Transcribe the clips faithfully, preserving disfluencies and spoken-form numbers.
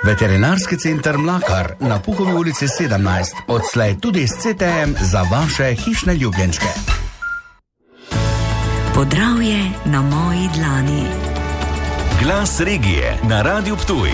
Veterinarski center Mlakar na Puhovi ulici sedemnajst, odslej tudi s C T M za vaše hišne ljubljenčke. Podravje na moji dlani. Glas regije na Radiu Ptuj.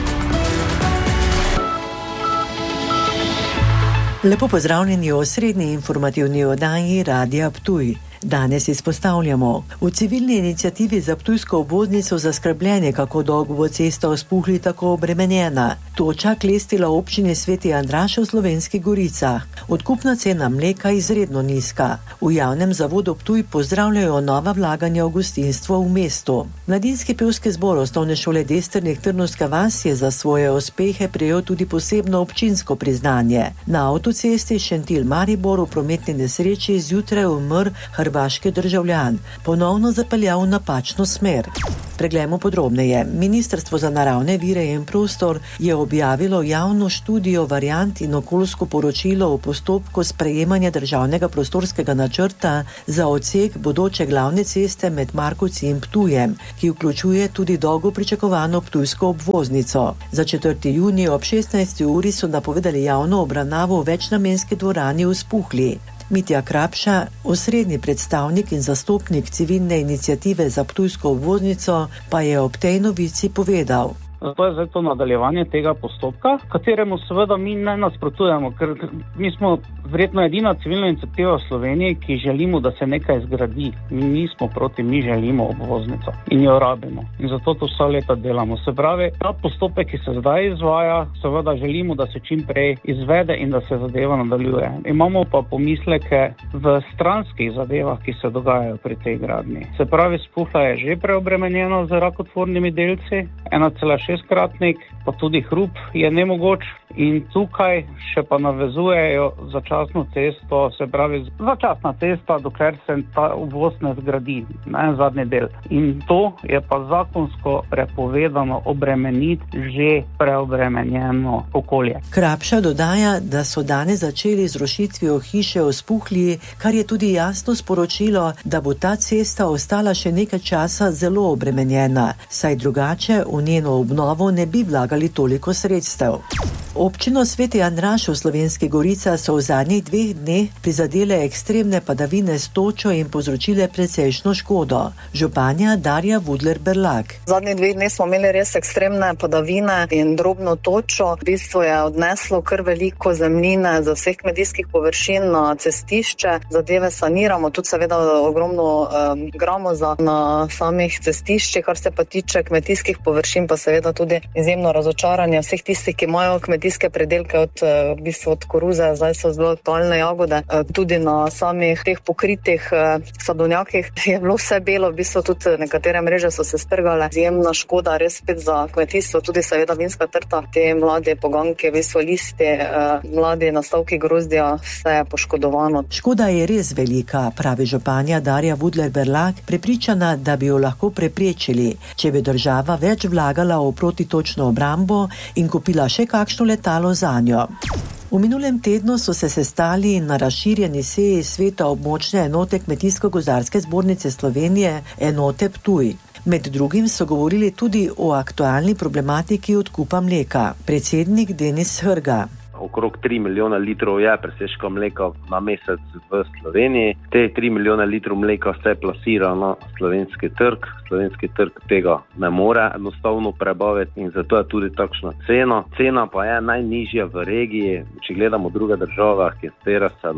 Lepo pozdravljeni v osrednji informativni oddaji Radia Ptuj. Danes izpostavljamo. V civilni iniciativi za ptujsko obvoznico zaskrbljene, kako dolgo bo cesta v Spuhli tako obremenjena. Toča klestila v občini Sveti Andraž v Slovenskih Goricah. Odkupna cena mleka izredno nizka. V javnem zavodu Ptuj pozdravljajo nova vlaganja v gostinstvo v mestu. Mladinski pevski zbor Osnovne šole Destrnik Trnovska vas je za svoje uspehe prejel tudi posebno občinsko priznanje. Na avtocesti Šentilj-Maribor v prometni nesreči zjutraj umrl hrvaški državljan, ponovno zapeljal v napačno smer. Preglejmo podrobneje. Ministrstvo za naravne vire in prostor je objavilo javno študijo variant in okoljsko poročilo o postopku sprejemanja državnega prostorskega načrta za odsek bodoče glavne ceste med Markovci in Ptujem, ki vključuje tudi dolgo pričakovano ptujsko obvoznico. Za četrti junij ob šestnajsti uri so napovedali javno obravnavo v večnamenski dvorani v Spuhli. Mitja Krapša, osrednji predstavnik in zastopnik civilne iniciative za ptujsko obvoznico, pa je ob tej novici povedal. Zato je zdaj to nadaljevanje tega postopka, kateremu seveda mi ne nasprotujemo, ker mi smo verjetno edina civilna iniciativa v Sloveniji, ki želimo, da se nekaj zgradi. Mi nismo proti, mi želimo obvoznico in jo rabimo. In zato to vsa leta delamo. Se pravi, ta postopek, ki se zdaj izvaja, seveda želimo, da se čim prej izvede in da se zadeva nadaljuje. Imamo pa pomisleke v stranskih zadevah, ki se dogajajo pri tej gradnji. Se pravi, Spuhla je že preobremenjena z rakotvornimi delci, ena cela šest kratnik, pa tudi hrup je nemogoč in tukaj še pa navezujejo začasno cesto, se pravi začasna cesta, dokler se ta obvoz ne zgradi, ne, zadnji del. In to je pa zakonsko prepovedano obremeniti že preobremenjeno okolje. Krapša dodaja, da so danes začeli z rušitvijo hiše v Spuhli, kar je tudi jasno sporočilo, da bo ta cesta ostala še nekaj časa zelo obremenjena, saj drugače v njeno obnovo ne bi vlagali toliko sredstev. Občino Sveti Andraž v Slovenskih Goricah so v zadnjih dveh dneh prizadele ekstremne padavine s točo in povzročile precejšno škodo. Županja Darja Vudler-Berlak. V zadnjih dveh dneh smo imeli res ekstremne padavine in drobno točo. V bistvu je odneslo kar veliko zemljine za vseh kmetijskih površin na cestišče. Zadeve saniramo, tudi seveda ogromno um, gramoza na samih cestiščih, kar se pa tiče kmetijskih površin, pa seveda tudi izjemno razočaranje vseh tistih, ki imajo kmetijske predelke od, v bistvu od koruze, zdaj so zelo aktualne jagode. Tudi na samih teh pokritih sadovnjakih je bilo vse belo, v bistvu tudi nekatere mreže so se strgale. Izjemna škoda res spet za kmetijstvo, tudi seveda vinska trta, te mlade poganke, v bistvu listi, mladi nastavki grozdja, vse je poškodovano. Škoda je res velika, pravi županja Darja Vudler-Berlak, prepričana, da bi jo lahko preprečili, če bi država več vlagala v protitočno obrambo in kupila še kakšno letalo zanjo. V minulem tednu so se sestali na razširjeni seji sveta območne enote Kmetijsko-gozdarske zbornice Slovenije, enote Ptuj. Med drugim so govorili tudi o aktualni problematiki odkupa mleka. Predsednik Denis Hrga. Okrog tri milijone litrov je presežka mleka na mesec v Sloveniji. Te tri milijone litrov mleka se plasira na slovenski trg. Slovenski trg tega ne more enostavno prebaviti in zato je tudi takšna cena. Cena pa je najnižja v regiji. Če gledamo druge države, ki so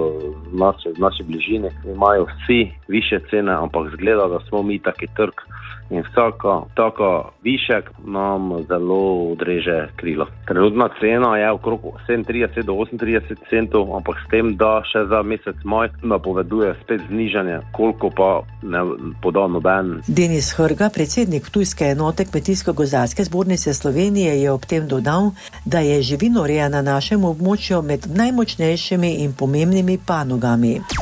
v naši, v naši bližini, imajo vsi više cene, ampak zgleda, da smo mi taki trg in vsaka taka višek nam zelo odreže krilo. Trenutna cena je okrog sedemintrideset do osemintrideset centov, ampak s tem, da še za mesec maj napoveduje spet znižanje, koliko pa ne poda noben. Denis Hrga, predsednik Ptujske enote Kmetijsko-gozdarske zbornice Slovenije, je ob tem dodal, da je živinoreja na našem območju med najmočnejšimi in pomembnimi panogami.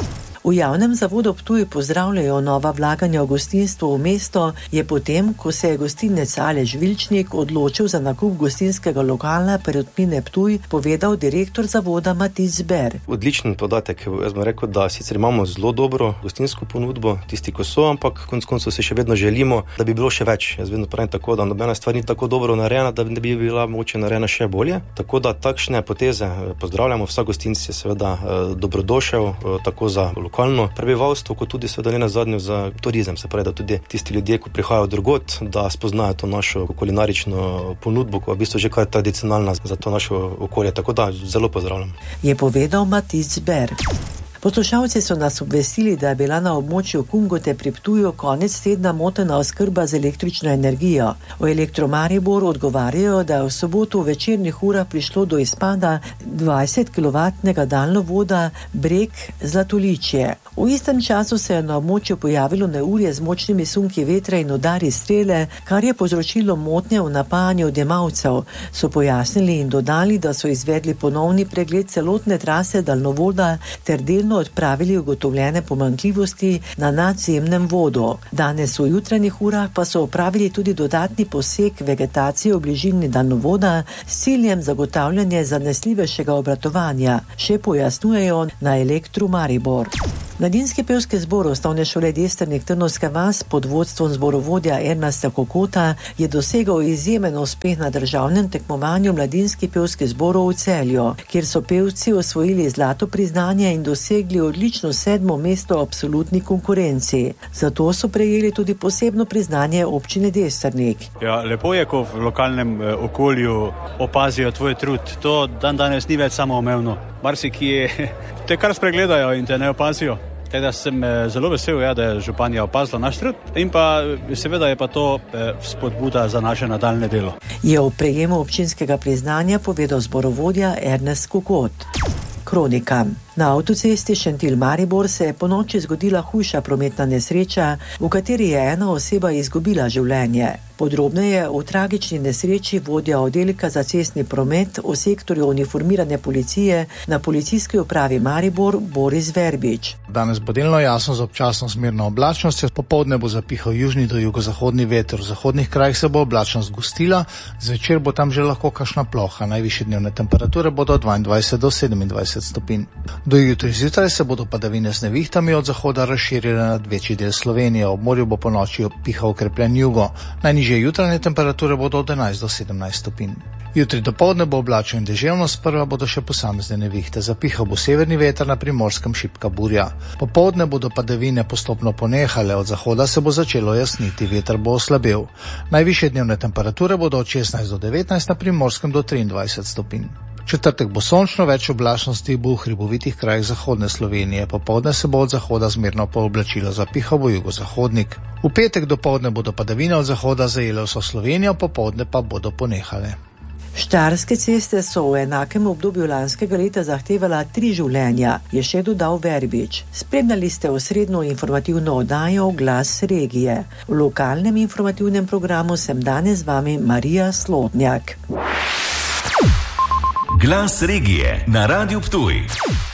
V javnem zavodu Ptuj pozdravljajo nova vlaganja v gostinstvo v mesto, je potem, ko se je gostinec Aleš Vilčnik odločil za nakup gostinskega lokala Perutnine Ptuj, povedal direktor zavoda Matic Ber. Odličen podatek. Jaz bom rekel, da sicer imamo zelo dobro gostinsko ponudbo, tisti, ko so, ampak konec koncev se še vedno želimo, da bi bilo še več. Jaz vedno pravim tako, da nobena stvar ni tako dobro narejena, da ne bi bila mogoče narejena še bolje. Tako da takšne poteze pozdravljamo. Vsak gostinec je seveda dobrodošel, tako za lokalno prebivalstvo, kot tudi seveda ne nazadnje za turizem. Se pravi, da tudi tisti ljudje, ko prihajajo drugod, da spoznajo to našo kulinarično ponudbo, ko je v bistvu že kar tradicionalna za to naše okolje. Tako da zelo pozdravljam. Je povedal Matic Ber. Poslušalci so nas obvestili, da je bila na območju Kungote pri Ptuju konec tedna motena oskrba z električno energijo. V Elektro Maribor odgovarjajo, da je v soboto v večernih urah prišlo do izpada dvajsetkilovatnega daljnovoda Breg Zlatoličje. V istem času se je na območju pojavilo neurje z močnimi sunki vetra in udari strele, kar je povzročilo motnje v napajanju odjemalcev, so pojasnili in dodali, da so izvedli ponovni pregled celotne trase daljnovoda ter delno odpravili ugotovljene pomanjkljivosti na nadzemnem vodu. Danes v jutranjih urah pa so opravili tudi dodatni poseg vegetacije v bližini daljnovoda s ciljem zagotavljanja zanesljivejšega obratovanja, še pojasnjujejo na Elektru Maribor. Mladinski pevski zbor Osnovne šole Destrnik Trnovska vas pod vodstvom zborovodja Ernesta Kokota je dosegal izjemen uspeh na državnem tekmovanju mladinskih pevskih zborov v Celju, kjer so pevci osvojili zlato priznanje in dosegli odlično sedmo mesto v absolutni konkurenci. Zato so prejeli tudi posebno priznanje občine Destrnik. Ja, lepo je, ko v lokalnem eh, okolju opazijo tvoj trud. To dan danes ni več samoumevno. Marsikje te kar spregledajo in te ne opazijo. Teda sem zelo vesel, ja, da je županja opazila naš trud in pa seveda je pa to spodbuda za naše nadaljne delo. Je v prejemu občinskega priznanja povedal zborovodja Ernest Kokot. Kronika. Na avtocesti Šentilj-Maribor se je ponoči zgodila hujša prometna nesreča, v kateri je ena oseba izgubila življenje. Podrobneje o tragični nesreči vodja oddelka za cestni promet v sektorju uniformirane policije na policijski upravi Maribor Boris Verbič. Danes bo delno jasno z občasno smerno oblačnostjo, popoldne bo zapihal južni do jugozahodni veter, v zahodnih krajih se bo oblačnost gostila, zvečer bo tam že lahko kakšna ploha, najvišje dnevne temperature bodo od dvaindvajset do sedemindvajset stopinj. Do jutri zjutraj se bodo padavine z nevihtami od zahoda razširile nad večji del Slovenije, ob morju bo ponoči pihal okrepljen jugo, najnižje jutranje temperature bodo od enajst do sedemnajst stopinj. Jutri dopoldne bo oblačno in deževno, sprva bodo še posamezne nevihte, zapihal bo severni veter, na Primorskem šibka burja. Popoldne bodo padavine postopno ponehale, od zahoda se bo začelo jasniti, veter bo oslabel. Najvišje dnevne temperature bodo od šestnajst do devetnajst, na Primorskem do triindvajset stopinj. Četrtek bo sončno, več oblačnosti bo v hribovitih krajih zahodne Slovenije. Popoldne se bo od zahoda zmerno pooblačilo, zapihal bo jugozahodnik. V petek dopoldne bodo padavine od zahoda zajele vso Slovenijo, popoldne pa bodo ponehale. Štajerske ceste so v enakem obdobju lanskega leta zahtevala tri življenja, je še dodal Verbič. Spremljali ste osrednjo informativno oddajo Glas regije. V lokalnem informativnem programu sem danes z vami Marija Slodnjak. Glas regije na Radiu Ptuj.